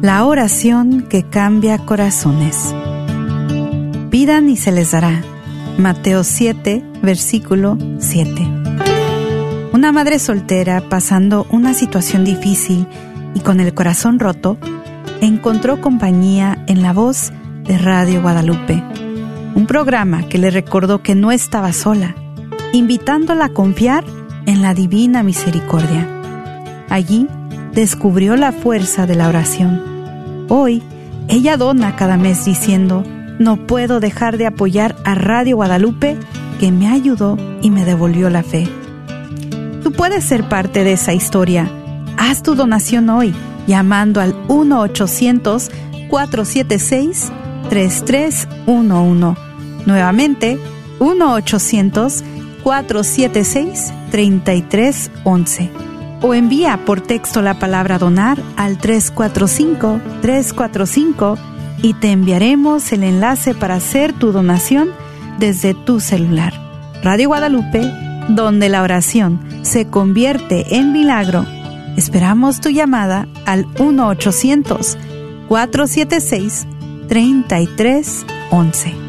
La oración que cambia corazones. Pidan y se les dará. Mateo 7, versículo 7. Una madre soltera pasando una situación difícil y con el corazón roto, encontró compañía en la voz de Radio Guadalupe, un programa que le recordó que no estaba sola, invitándola a confiar en la divina misericordia. Allí descubrió la fuerza de la oración. Hoy, ella dona cada mes diciendo: no puedo dejar de apoyar a Radio Guadalupe, que me ayudó y me devolvió la fe. Tú puedes ser parte de esa historia. Haz tu donación hoy, llamando al 1-800-476-3311. Nuevamente, 1-800-476-3311. O envía por texto la palabra donar al 345-345 y te enviaremos el enlace para hacer tu donación desde tu celular. Radio Guadalupe, donde la oración se convierte en milagro. Esperamos tu llamada al 1-800-476-3311.